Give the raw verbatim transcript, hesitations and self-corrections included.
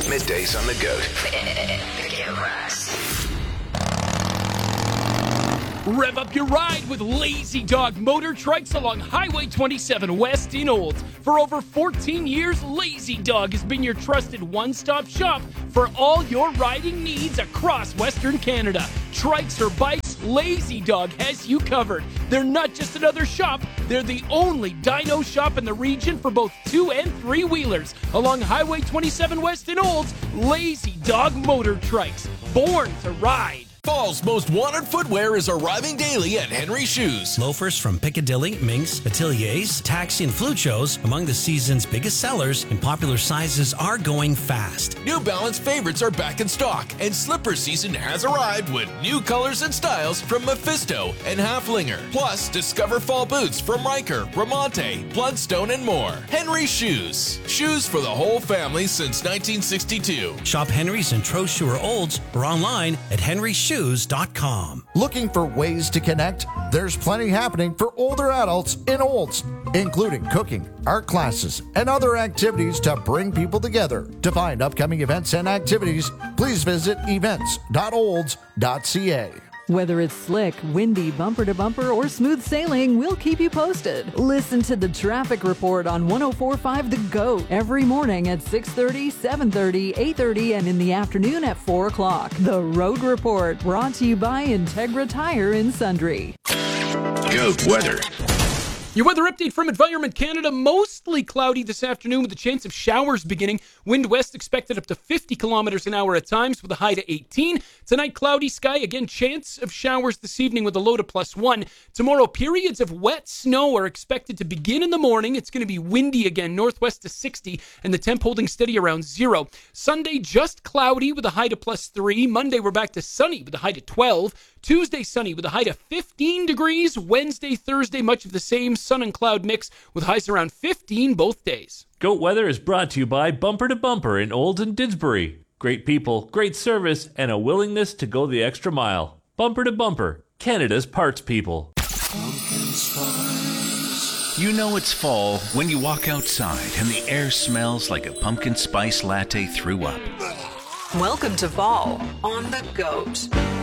Middays on the Goat. Rev up your ride with Lazy Dog Motor Trikes along Highway twenty-seven West in Olds. For over fourteen years, Lazy Dog has been your trusted one-stop shop for all your riding needs across Western Canada. Trikes or bikes, Lazy Dog has you covered. They're not just another shop, they're the only dyno shop in the region for both two and three-wheelers. Along Highway twenty-seven West in Olds, Lazy Dog Motor Trikes, born to ride. Fall's most wanted footwear is arriving daily at Henry Shoes. Loafers from Piccadilly, Minx, Ateliers, Taxi, and Fluchos, among the season's biggest sellers, and popular sizes are going fast. New Balance favorites are back in stock, and slipper season has arrived with new colors and styles from Mephisto and Haflinger. Plus, discover fall boots from Riker, Ramonte, Bloodstone, and more. Henry Shoes. Shoes for the whole family since nineteen sixty-two. Shop Henry's in Trochu or Olds or online at henry shoes dot com. Looking for ways to connect? There's plenty happening for older adults in Olds, including cooking, art classes, and other activities to bring people together. To find upcoming events and activities, please visit events dot olds dot c a. Whether it's slick, windy, bumper-to-bumper, or smooth sailing, we'll keep you posted. Listen to the traffic report on one oh four point five The Goat every morning at six thirty, seven thirty, eight thirty, and in the afternoon at four o'clock. The Road Report, brought to you by Integra Tire in Sundre. Goat weather. Your weather update from Environment Canada. Mostly cloudy this afternoon with a chance of showers beginning. Wind west expected up to fifty kilometers an hour at times with a high to eighteen. Tonight, cloudy sky. Again, chance of showers this evening with a low to plus one. Tomorrow, periods of wet snow are expected to begin in the morning. It's going to be windy again, northwest to sixty, and the temp holding steady around zero. Sunday, just cloudy with a high to plus three. Monday, we're back to sunny with a high to twelve. Tuesday, sunny with a high to fifteen degrees. Wednesday, Thursday, much of the same sun and cloud mix with highs around fifteen both days. Goat Weather is brought to you by Bumper to Bumper in Olds and Didsbury. Great people, great service, and a willingness to go the extra mile. Bumper to Bumper, Canada's parts people. You know it's fall when you walk outside and the air smells like a pumpkin spice latte threw up. Welcome to fall on The Goat.